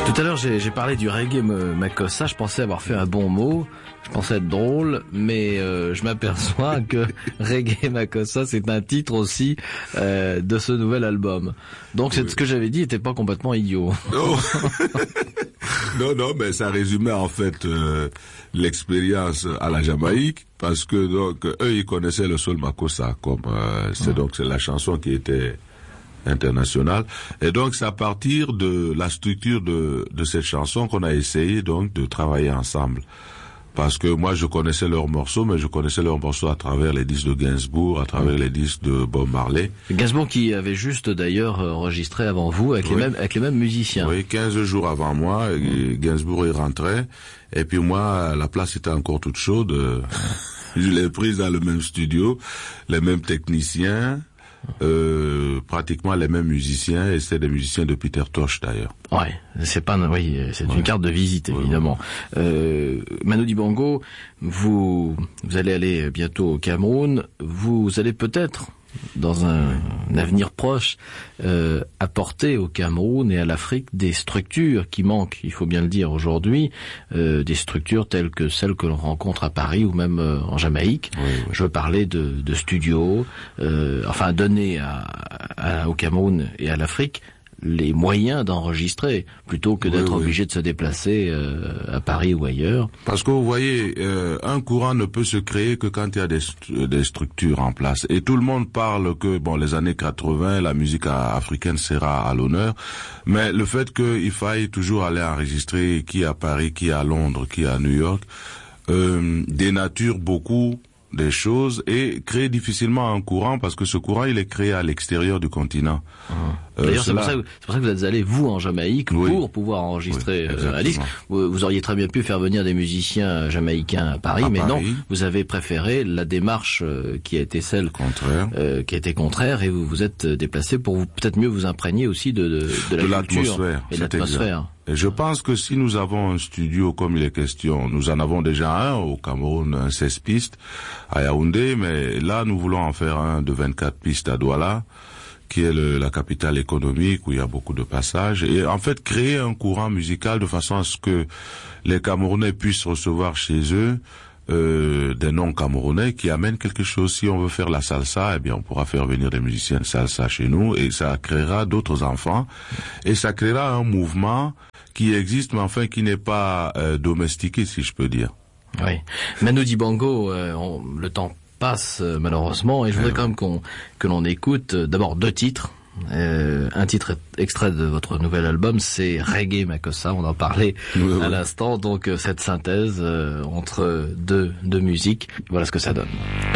Tout à l'heure, j'ai parlé du reggae Makossa. Je pensais avoir fait un bon mot. Je pensais être drôle, mais je m'aperçois que reggae Makossa, c'est un titre aussi de ce nouvel album. Donc, c'est ce que j'avais dit n'était pas complètement idiot. Non, mais ça résumait en fait l'expérience à la Jamaïque, parce que donc eux ils connaissaient le soul Makossa comme c'est la chanson qui était internationale, et donc c'est à partir de la structure de cette chanson qu'on a essayé donc de travailler ensemble. Parce que moi, je connaissais leurs morceaux, mais je connaissais leurs morceaux à travers les disques de Gainsbourg, à travers les disques de Bob Marley. Gainsbourg qui avait juste d'ailleurs enregistré avant vous avec les mêmes musiciens. Oui, 15 jours avant moi, Gainsbourg y rentrait. Et puis moi, la place était encore toute chaude. Je l'ai prise dans le même studio, les mêmes techniciens, pratiquement les mêmes musiciens, et c'est des musiciens de Peter Tosh d'ailleurs. C'est une carte de visite évidemment. Manu Dibango, vous allez aller bientôt au Cameroun. Vous allez peut-être, dans un avenir proche, apporter au Cameroun et à l'Afrique des structures qui manquent, il faut bien le dire aujourd'hui, des structures telles que celles que l'on rencontre à Paris ou même en Jamaïque. Je veux parler de studios, donner au Cameroun et à l'Afrique les moyens d'enregistrer, plutôt que d'être obligé de se déplacer à Paris ou ailleurs. Parce que vous voyez, un courant ne peut se créer que quand il y a des structures en place. Et tout le monde parle que, les années 80, la musique africaine sera à l'honneur, mais le fait qu'il faille toujours aller enregistrer qui est à Paris, qui est à Londres, qui est à New York, dénature beaucoup des choses et crée difficilement un courant, parce que ce courant il est créé à l'extérieur du continent. D'ailleurs c'est pour ça que vous êtes allé vous en Jamaïque pour pouvoir enregistrer un disque. Vous auriez très bien pu faire venir des musiciens jamaïcains à Paris, non, vous avez préféré la démarche qui a été celle qui a été contraire, et vous vous êtes déplacé pour peut-être mieux vous imprégner aussi de la culture et de l'atmosphère. Et je pense que si nous avons un studio comme il est question, nous en avons déjà un au Cameroun, un 16 pistes à Yaoundé, mais là nous voulons en faire un de 24 pistes à Douala, qui est la capitale économique où il y a beaucoup de passages, et en fait créer un courant musical de façon à ce que les Camerounais puissent recevoir chez eux des non-camerounais qui amènent quelque chose. Si on veut faire la salsa, on pourra faire venir des musiciens de salsa chez nous, et ça créera d'autres enfants, et ça créera un mouvement qui existe, mais qui n'est pas domestiqué, si je peux dire. Oui. Manu Dibango, le temps passe malheureusement, et je voudrais quand même que l'on écoute d'abord deux titres. Un titre extrait de votre nouvel album, c'est Reggae Makossa, on en parlait à l'instant, donc cette synthèse entre deux musiques, voilà ce que ça donne.